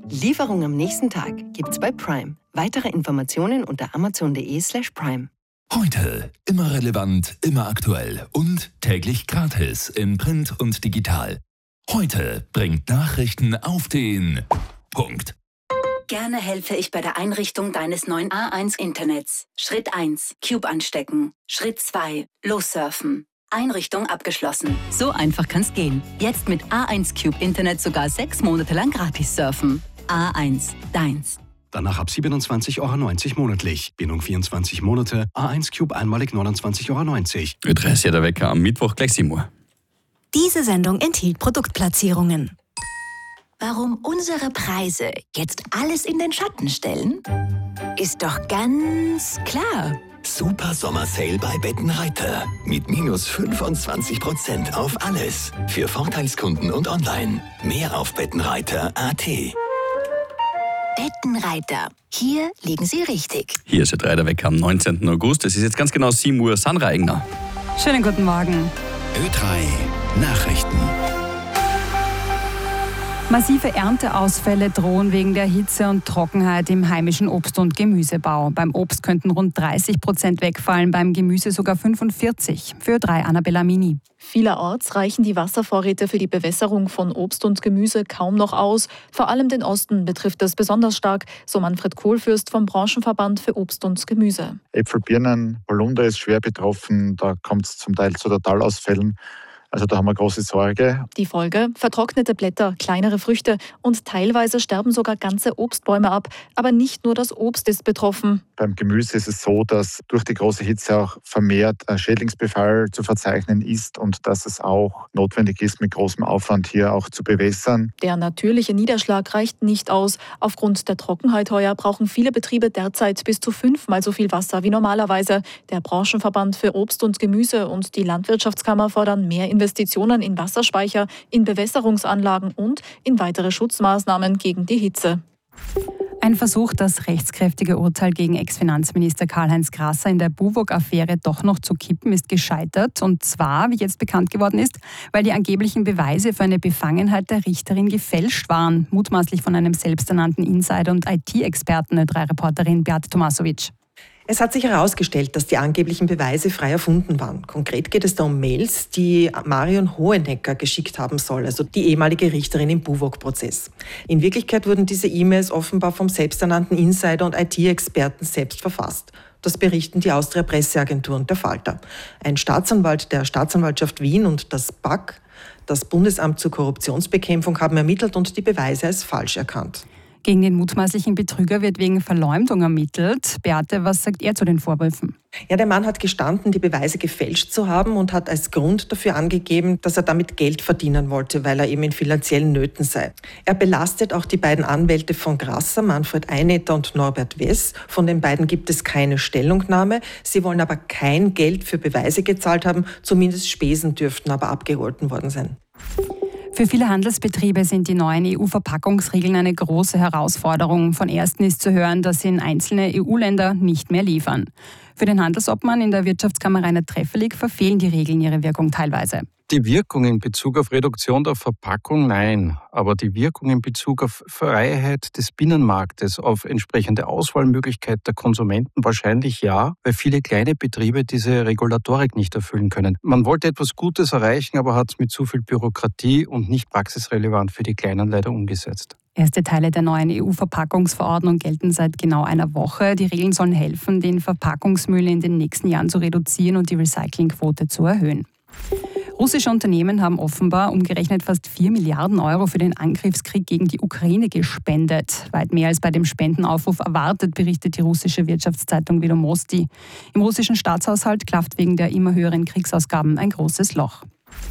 Lieferung am nächsten Tag gibt's bei Prime. Weitere Informationen unter amazon.de/prime. Heute immer relevant, immer aktuell und täglich gratis in Print und digital. Heute bringt Nachrichten auf den Punkt. Gerne helfe ich bei der Einrichtung deines neuen A1-Internets. Schritt 1. Cube anstecken. Schritt 2. Lossurfen. Einrichtung abgeschlossen. So einfach kann's gehen. Jetzt mit A1 Cube Internet sogar 6 Monate lang gratis surfen. A1, deins. Danach ab 27,90 € monatlich. Bindung 24 Monate. A1 Cube einmalig 29,90 €. Wird reißt der Wecker am Mittwoch gleich 7 Uhr. Diese Sendung enthielt Produktplatzierungen. Warum unsere Preise jetzt alles in den Schatten stellen? Ist doch ganz klar. Super Sommersale bei Bettenreiter. Mit minus 25% auf alles. Für Vorteilskunden und online. Mehr auf bettenreiter.at. Bettenreiter. Hier liegen Sie richtig. Hier ist der Wecker am 19. August. Es ist jetzt ganz genau 7 Uhr. Sandra Eigner. Schönen guten Morgen. Ö3 Nachrichten. Massive Ernteausfälle drohen wegen der Hitze und Trockenheit im heimischen Obst- und Gemüsebau. Beim Obst könnten rund 30% wegfallen, beim Gemüse sogar 45%. Für Ö3 Annabella Mini. Vielerorts reichen die Wasservorräte für die Bewässerung von Obst und Gemüse kaum noch aus. Vor allem den Osten betrifft es besonders stark, so Manfred Kohlfürst vom Branchenverband für Obst und Gemüse. Äpfel, Birnen, Holunder ist schwer betroffen, da kommt es zum Teil zu Totalausfällen. Also da haben wir große Sorge. Die Folge? Vertrocknete Blätter, kleinere Früchte und teilweise sterben sogar ganze Obstbäume ab. Aber nicht nur das Obst ist betroffen. Beim Gemüse ist es so, dass durch die große Hitze auch vermehrt ein Schädlingsbefall zu verzeichnen ist und dass es auch notwendig ist, mit großem Aufwand hier auch zu bewässern. Der natürliche Niederschlag reicht nicht aus. Aufgrund der Trockenheit heuer brauchen viele Betriebe derzeit bis zu 5-mal so viel Wasser wie normalerweise. Der Branchenverband für Obst und Gemüse und die Landwirtschaftskammer fordern mehr Investitionen in Wasserspeicher, in Bewässerungsanlagen und in weitere Schutzmaßnahmen gegen die Hitze. Ein Versuch, das rechtskräftige Urteil gegen Ex-Finanzminister Karl-Heinz Grasser in der Buwog-Affäre doch noch zu kippen, ist gescheitert. Und zwar, wie jetzt bekannt geworden ist, weil die angeblichen Beweise für eine Befangenheit der Richterin gefälscht waren. Mutmaßlich von einem selbsternannten Insider und IT-Experten, Ö3-Reporterin Beate Tomasovic. Es hat sich herausgestellt, dass die angeblichen Beweise frei erfunden waren. Konkret geht es da um Mails, die Marion Hohenecker geschickt haben soll, also die ehemalige Richterin im Buwog-Prozess. In Wirklichkeit wurden diese E-Mails offenbar vom selbsternannten Insider und IT-Experten selbst verfasst. Das berichten die Austria Presseagentur und der Falter. Ein Staatsanwalt der Staatsanwaltschaft Wien und das BAK, das Bundesamt zur Korruptionsbekämpfung, haben ermittelt und die Beweise als falsch erkannt. Gegen den mutmaßlichen Betrüger wird wegen Verleumdung ermittelt. Beate, was sagt er zu den Vorwürfen? Ja, der Mann hat gestanden, die Beweise gefälscht zu haben und hat als Grund dafür angegeben, dass er damit Geld verdienen wollte, weil er eben in finanziellen Nöten sei. Er belastet auch die beiden Anwälte von Grasser, Manfred Einetter und Norbert Wess. Von den beiden gibt es keine Stellungnahme. Sie wollen aber kein Geld für Beweise gezahlt haben, zumindest Spesen dürften aber abgeholten worden sein. Für viele Handelsbetriebe sind die neuen EU-Verpackungsregeln eine große Herausforderung. Von ersten ist zu hören, dass sie in einzelne EU-Länder nicht mehr liefern. Für den Handelsobmann in der Wirtschaftskammer Rainer Treffelig verfehlen die Regeln ihre Wirkung teilweise. Die Wirkung in Bezug auf Reduktion der Verpackung, nein. Aber die Wirkung in Bezug auf Freiheit des Binnenmarktes, auf entsprechende Auswahlmöglichkeit der Konsumenten wahrscheinlich ja, weil viele kleine Betriebe diese Regulatorik nicht erfüllen können. Man wollte etwas Gutes erreichen, aber hat es mit zu viel Bürokratie und nicht praxisrelevant für die Kleinen leider umgesetzt. Erste Teile der neuen EU-Verpackungsverordnung gelten seit genau einer Woche. Die Regeln sollen helfen, den Verpackungsmüll in den nächsten Jahren zu reduzieren und die Recyclingquote zu erhöhen. Russische Unternehmen haben offenbar umgerechnet fast 4 Milliarden Euro für den Angriffskrieg gegen die Ukraine gespendet. Weit mehr als bei dem Spendenaufruf erwartet, berichtet die russische Wirtschaftszeitung Vedomosti. Im russischen Staatshaushalt klafft wegen der immer höheren Kriegsausgaben ein großes Loch.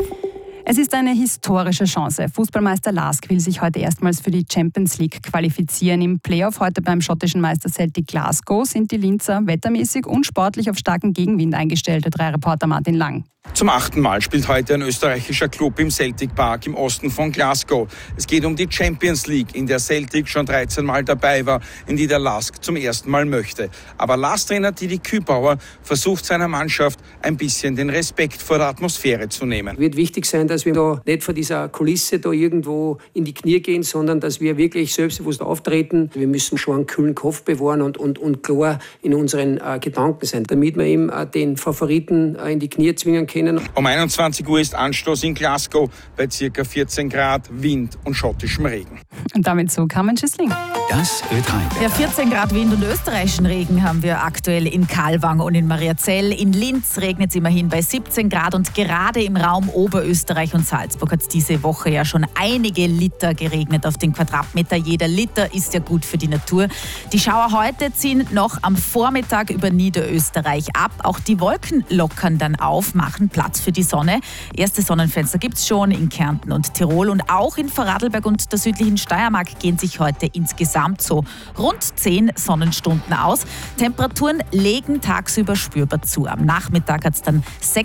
Es ist eine historische Chance. Fußballmeister Lask will sich heute erstmals für die Champions League qualifizieren. Im Playoff heute beim schottischen Meister Celtic Glasgow sind die Linzer wettermäßig und sportlich auf starken Gegenwind eingestellt, der Ö3-Reporter Martin Lang. Zum 8. Mal spielt heute ein österreichischer Club im Celtic Park im Osten von Glasgow. Es geht um die Champions League, in der Celtic schon 13 Mal dabei war, in die der LASK zum ersten Mal möchte. Aber LASK-Trainer Didi Kübauer versucht seiner Mannschaft ein bisschen den Respekt vor der Atmosphäre zu nehmen. Es wird wichtig sein, dass wir da nicht vor dieser Kulisse da irgendwo in die Knie gehen, sondern dass wir wirklich selbstbewusst auftreten. Wir müssen schon einen kühlen Kopf bewahren und klar in unseren Gedanken sein, damit wir eben den Favoriten in die Knie zwingen können. Um 21 Uhr ist Anstoß in Glasgow bei ca. 14 Grad, Wind und schottischem Regen. Und damit so Carmen Schüssling. Das Ö3. Ja, 14 Grad Wind und österreichischen Regen haben wir aktuell in Kalwang und in Mariazell. In Linz regnet es immerhin bei 17 Grad und gerade im Raum Oberösterreich und Salzburg hat es diese Woche ja schon einige Liter geregnet auf den Quadratmeter. Jeder Liter ist ja gut für die Natur. Die Schauer heute ziehen noch am Vormittag über Niederösterreich ab. Auch die Wolken lockern dann auf, machen Platz für die Sonne. Erste Sonnenfenster gibt es schon in Kärnten und Tirol und auch in Vorarlberg und der südlichen Steiermark gehen sich heute insgesamt so rund 10 Sonnenstunden aus. Temperaturen legen tagsüber spürbar zu. Am Nachmittag hat es dann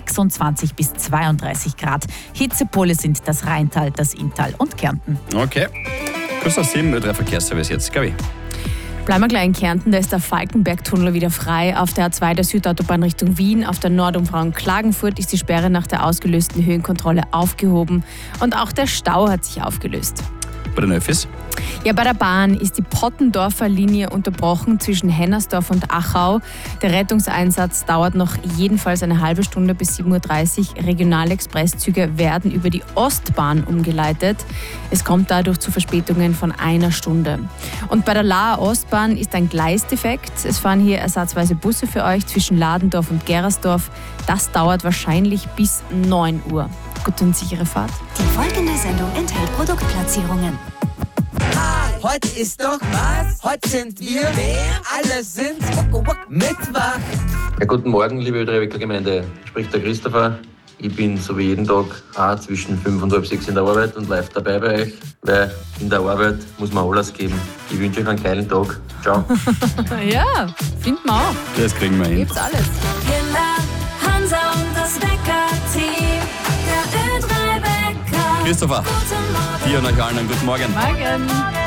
26 bis 32 Grad. Hitzepole sind das Rheintal, das Inntal und Kärnten. Okay. Plus aus 7 Ö3 Verkehrsservice jetzt, Gabi. Bleiben wir gleich in Kärnten, da ist der Falkenberg-Tunnel wieder frei. Auf der A2 der Südautobahn Richtung Wien, auf der Nordumfahrung Klagenfurt ist die Sperre nach der ausgelösten Höhenkontrolle aufgehoben. Und auch der Stau hat sich aufgelöst. Bei den Öffis? Ja, bei der Bahn ist die Pottendorfer Linie unterbrochen zwischen Hennersdorf und Achau. Der Rettungseinsatz dauert noch jedenfalls eine halbe Stunde bis 7.30 Uhr. Regionalexpresszüge werden über die Ostbahn umgeleitet. Es kommt dadurch zu Verspätungen von einer Stunde. Und bei der Laaer Ostbahn ist ein Gleisdefekt. Es fahren hier ersatzweise Busse für euch zwischen Ladendorf und Gerersdorf. Das dauert wahrscheinlich bis 9 Uhr. Gute und sichere Fahrt. Die folgende Sendung enthält Produktplatzierungen. Heute ist doch was? Heute sind wir wer? Alle sind mitwach. Ja, guten Morgen, liebe Ö3-Gemeinde. Spricht der Christopher. Ich bin so wie jeden Tag auch zwischen 5 und halb 6 in der Arbeit und live dabei bei euch, weil in der Arbeit muss man alles geben. Ich wünsche euch einen geilen Tag. Ciao. Ja, finden wir auch. Das kriegen wir hin. Gibt's alles. Kinder, Hansa und das Wecker-Team. Der Ö3-Wecker. Christopher, dir und euch allen einen guten Morgen. Morgen.